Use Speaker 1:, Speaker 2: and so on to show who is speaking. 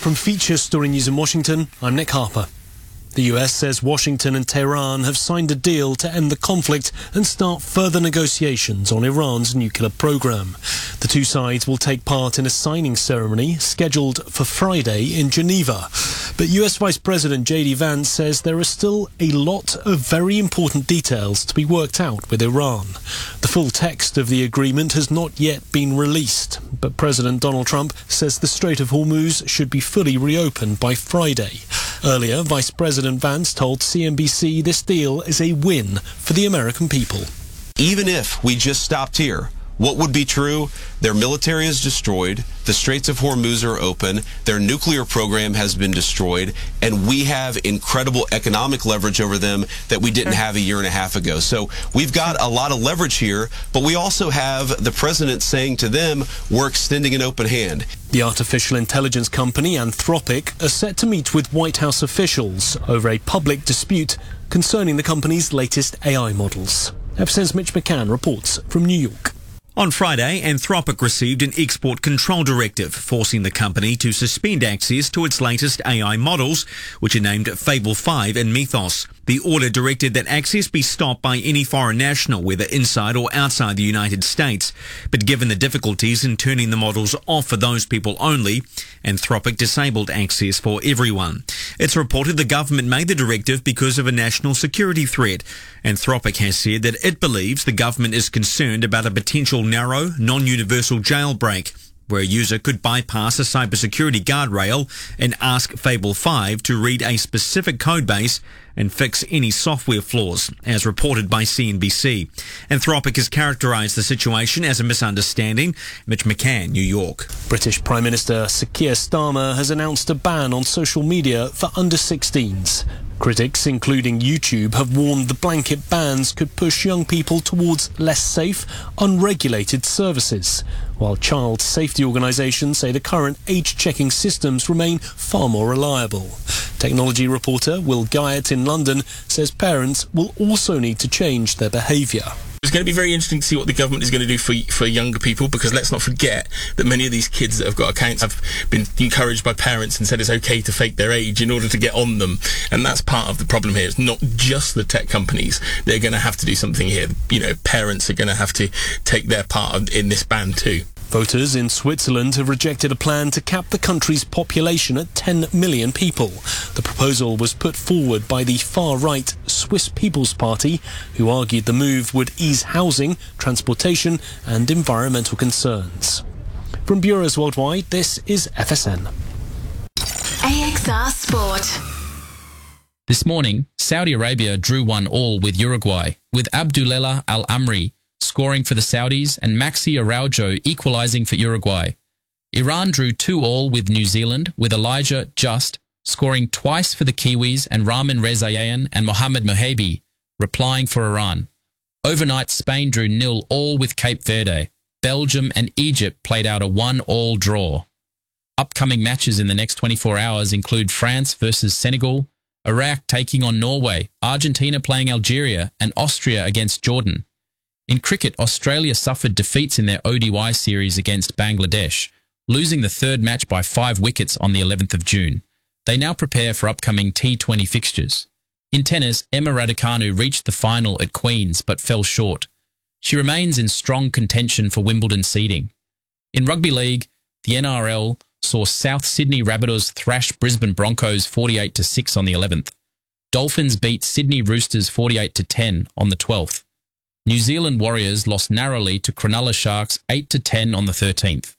Speaker 1: From Feature Story News in Washington, I'm Nick Harper. The US says Washington and Tehran have signed a deal to end the conflict and start further negotiations on Iran's nuclear program. The two sides will take part in a signing ceremony scheduled for Friday in Geneva. But US Vice President J.D. Vance says there are still a lot of very important details to be worked out with Iran. The full text of the agreement has not yet been released, but President Donald Trump says the Strait of Hormuz should be fully reopened by Friday. Earlier, Vice President Vance told CNBC this deal is a win for the American people.
Speaker 2: Even if we just stopped here, what would be true? Their military is destroyed, the Straits of Hormuz are open, their nuclear program has been destroyed, and we have incredible economic leverage over them that we didn't have a year and a half ago. So we've got a lot of leverage here, but we also have the president saying to them, we're extending an open hand.
Speaker 1: The artificial intelligence company Anthropic are set to meet with White House officials over a public dispute concerning the company's latest AI models. FSN's Mitch McCann reports from New York.
Speaker 3: On Friday, Anthropic received an export control directive forcing the company to suspend access to its latest AI models, which are named Fable 5 and Mythos. The order directed that access be stopped by any foreign national, whether inside or outside the United States. But given the difficulties in turning the models off for those people only, Anthropic disabled access for everyone. It's reported the government made the directive because of a national security threat. Anthropic has said that it believes the government is concerned about a potential narrow, non-universal jailbreak, where a user could bypass a cybersecurity guardrail and ask Fable 5 to read a specific codebase and fix any software flaws, as reported by CNBC. Anthropic has characterised the situation as a misunderstanding. Mitch McCann, New York.
Speaker 1: British Prime Minister Sir Keir Starmer has announced a ban on social media for under-16s. Critics, including YouTube, have warned the blanket bans could push young people towards less safe, unregulated services, while child safety organisations say the current age-checking systems remain far more reliable. Technology reporter Will Guyot in London says parents will also need to change their behaviour.
Speaker 4: It's going to be very interesting to see what the government is going to do for younger people, because let's not forget that many of these kids that have got accounts have been encouraged by parents and said it's okay to fake their age in order to get on them. And that's part of the problem here. It's not just the tech companies. They're going to have to do something here. You know, parents are going to have to take their part in this ban too.
Speaker 1: Voters in Switzerland have rejected a plan to cap the country's population at 10 million people. The proposal was put forward by the far-right Swiss People's Party, who argued the move would ease housing, transportation and environmental concerns. From bureaus worldwide, this is FSN.
Speaker 5: AXR Sport.
Speaker 6: This morning, Saudi Arabia drew 1-1 with Uruguay, with Abdullah Al-Amri scoring for the Saudis and Maxi Araujo equalising for Uruguay. Iran drew 2-2 with New Zealand, with Elijah Just scoring twice for the Kiwis and Rahman Rezaeian and Mohamed Mohabi replying for Iran. Overnight, Spain drew 0-0 with Cape Verde. Belgium and Egypt played out a 1-1 draw. Upcoming matches in the next 24 hours include France versus Senegal, Iraq taking on Norway, Argentina playing Algeria, and Austria against Jordan. In cricket, Australia suffered defeats in their ODI series against Bangladesh, losing the third match by 5 wickets on the 11th of June. They now prepare for upcoming T20 fixtures. In tennis, Emma Raducanu reached the final at Queen's but fell short. She remains in strong contention for Wimbledon seeding. In rugby league, the NRL saw South Sydney Rabbitohs thrash Brisbane Broncos 48-6 on the 11th. Dolphins beat Sydney Roosters 48-10 on the 12th. New Zealand Warriors lost narrowly to Cronulla Sharks 8-10 on the 13th.